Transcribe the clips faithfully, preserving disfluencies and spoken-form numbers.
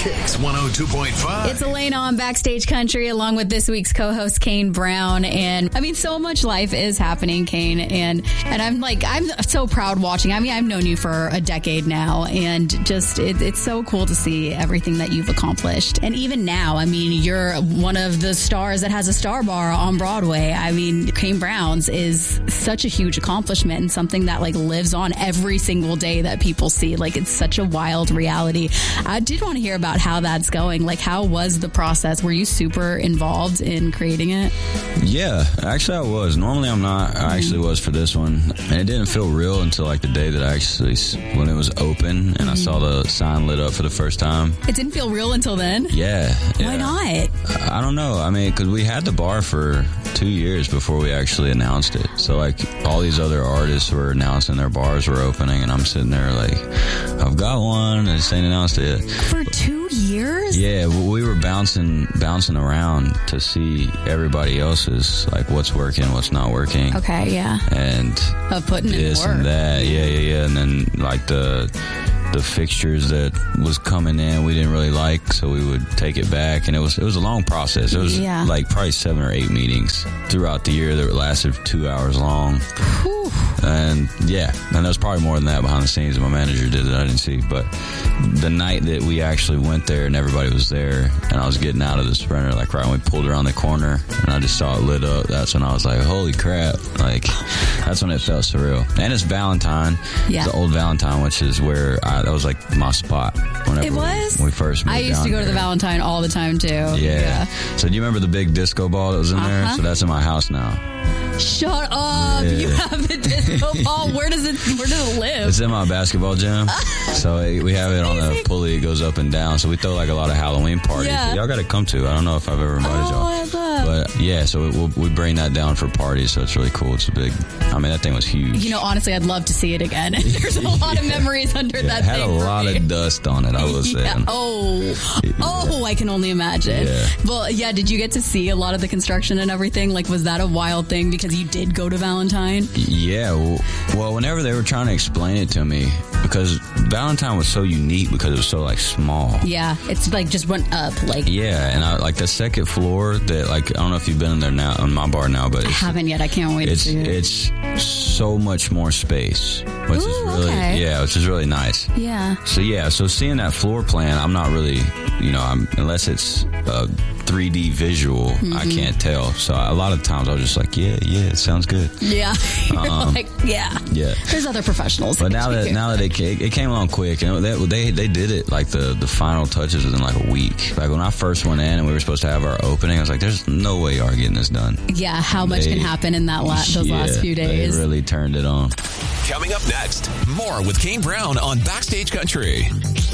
Kicks one oh two point five. It's Elena on Backstage Country along with this week's co-host Kane Brown. And I mean, so much life is happening, Kane. And and I'm like, I'm so proud watching. I mean, I've known you for a decade now, and just it, it's so cool to see everything that you've accomplished. And even now, I mean, you're one of the stars that has a star bar on Broadway. I mean, Kane Brown's is such a huge accomplishment and something that like lives on every single day that people see. Like, it's such a wild reality. I did want to hear about how that's going. Like, how was the process? Were you super involved in creating it? Yeah, actually I was. Normally I'm not. I actually was for this one. And it didn't feel real until like the day that I actually, when it was open and mm-hmm. I saw the sign lit up for the first time. It didn't feel real until then? Yeah. yeah. Why not? I don't know. I mean, because we had the bar for two years before we actually announced it. So like all these other artists were announcing their bars were opening, and I'm sitting there like, I've got one, and just ain't announced it yet. For two years? Yeah, we were bouncing bouncing around to see everybody else's, like what's working, what's not working. Okay, yeah. And of putting this in work. and that, yeah, yeah, yeah. And then like the the fixtures that was coming in, we didn't really like, so we would take it back, and it was it was a long process. It was yeah. like probably seven or eight meetings throughout the year that lasted two hours long. Whew. And yeah, and there's probably more than that behind the scenes that my manager did that I didn't see. But the night that we actually went there and everybody was there, and I was getting out of the Sprinter, like right when we pulled around the corner, and I just saw it lit up, that's when I was like, holy crap. Like, that's when it felt surreal. And it's Valentine. Yeah. The old Valentine, which is where I, that was like my spot. Whenever it was? We, we first moved I used down to go there. to the Valentine all the time, too. Yeah. yeah. So do you remember the big disco ball that was in uh-huh. there? So that's in my house now. Shut up! Yeah. You have a disco ball. Where does it? Where does it live? It's in my basketball gym. So we have it on a pulley. It goes up and down. So we throw like a lot of Halloween parties. Yeah. Y'all got to come to. I don't know if I've ever invited oh, y'all. I love. But yeah, so we'll, we bring that down for parties. So it's really cool. It's a big. I mean, that thing was huge. You know, honestly, I'd love to see it again. There's a lot of memories under yeah, that it had thing. a lot me. of dust on it. I was yeah. saying. Oh, oh, I can only imagine. Yeah. Well, yeah. Did you get to see a lot of the construction and everything? Like, was that a wild thing because you did go to Valentine? Yeah. Well, well, whenever they were trying to explain it to me, because Valentine was so unique because it was so like small. Yeah, it's like just went up. Like yeah, and I, like the second floor that like I don't know if you've been in there now on my bar now, but I it's, haven't yet. I can't wait it's, to see it. It's so much more space, which Ooh, is really okay. yeah, which is really nice. Yeah. So yeah, so seeing that floor plan, I'm not really, you know, I'm, unless it's a three D visual, mm-hmm. I can't tell. So a lot of times I was just like, yeah, yeah, it sounds good. Yeah. Um, like, yeah. Yeah. There's other professionals. But now that now that it came, it came along quick, and they, they they did it like the the final touches within like a week. Like when I first went in and we were supposed to have our opening, I was like, "There's no way y'all are getting this done." Yeah, how much they, can happen in that la- those yeah, last few days? They really turned it on. Coming up next, more with Kane Brown on Backstage Country.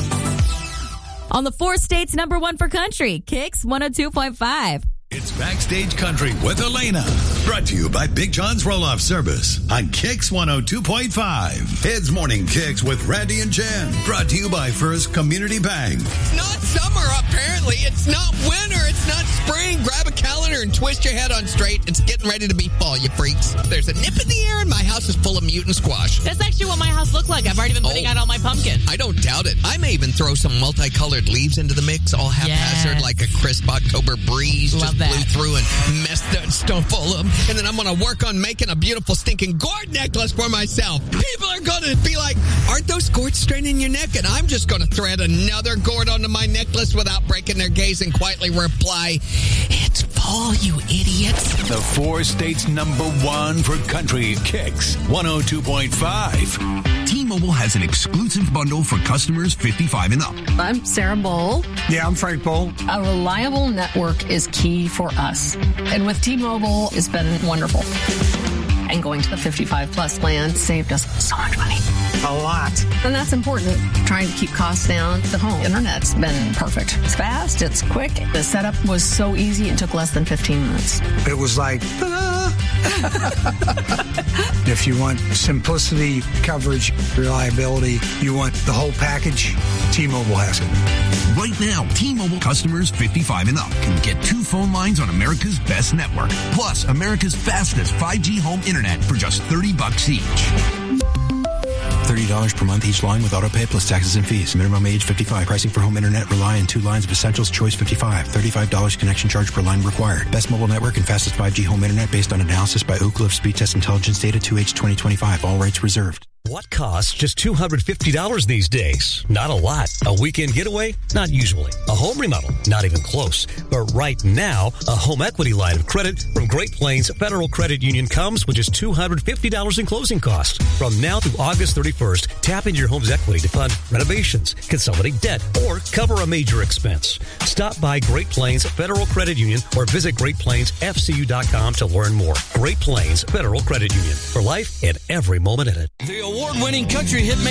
On the four states number one for country, Kicks one oh two point five. It's Backstage Country with Elena. Brought to you by Big John's Roll-Off Service on Kicks one oh two point five. It's Morning Kicks with Randy and Jen. Brought to you by First Community Bank. It's not summer, apparently. It's not winter. It's not spring. Grab a calendar and twist your head on straight. It's getting ready to be fall, you freaks. There's a nip in the air and my house is full of mutant squash. That's actually what my house looked like. I've already been putting Oh. out all my pumpkin. I don't doubt it. I may even throw some multicolored leaves into the mix, all haphazard, Yes. like a crisp October breeze. Love just that. blew through and messed that stuff all up. And then I'm going to work on making a beautiful stinking gourd necklace for myself. People are going to be like, aren't those gourds straining your neck? And I'm just going to thread another gourd onto my necklace without breaking their gaze and quietly reply, it's fall, you idiots. The four states number one for country, Kicks one oh two point five. T-Mobile has an exclusive bundle for customers fifty-five and up. I'm Sarah Bowl. Yeah, I'm Frank Bowl. A reliable network is key for us. And with T-Mobile, it's been wonderful. And going to the fifty-five plus plan saved us so much money. A lot. And that's important. Trying to keep costs down. The home internet's been perfect. It's fast. It's quick. The setup was so easy. It took less than fifteen minutes. It was like, ta-da! If you want simplicity, coverage, reliability, you want the whole package, T-Mobile has it. Right now, T-Mobile customers fifty-five and up can get two phone lines on America's best network, plus America's fastest five G home internet for just thirty bucks each. thirty dollars per month each line with auto pay plus taxes and fees. Minimum age fifty-five. Pricing for home internet rely on two lines of Essentials Choice fifty-five. thirty-five dollars connection charge per line required. Best mobile network and fastest five G home internet based on analysis by Oak Cliff Speed Test Intelligence Data two H twenty twenty-five. All rights reserved. What costs just two hundred fifty dollars these days? Not a lot. A weekend getaway? Not usually. A home remodel? Not even close. But right now, a home equity line of credit from Great Plains Federal Credit Union comes with just two hundred fifty dollars in closing costs. From now through August thirty-first, tap into your home's equity to fund renovations, consolidate debt, or cover a major expense. Stop by Great Plains Federal Credit Union or visit great plains f c u dot com to learn more. Great Plains Federal Credit Union. For life and every moment in it. The award-winning country hit